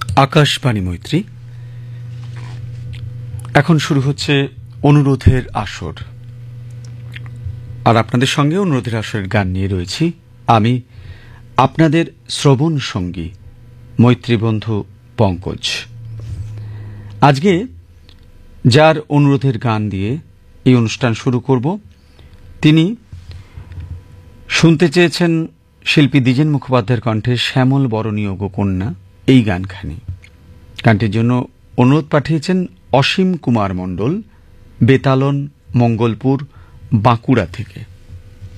আকাশবাণী মৈত্রী। এখন শুরু হচ্ছে অনুরোধের আসর, আর আপনাদের সঙ্গে অনুরোধের আসরের গান নিয়ে রয়েছি আমি, আপনাদের শ্রবণ সঙ্গী মৈত্রীবন্ধু পঙ্কজ। আজকে যার অনুরোধের গান দিয়ে এই অনুষ্ঠান শুরু করব, তিনি শুনতে চেয়েছেন শিল্পী দ্বিজেন মুখোপাধ্যায়ের কণ্ঠে শ্যামল বরণীয় গোকন্যা এই গানখানি। গানটির জন্য অনুরোধ পাঠিয়েছেন অসীম কুমার মণ্ডল, বেতালন, মঙ্গলপুর, বাঁকুড়া থেকে।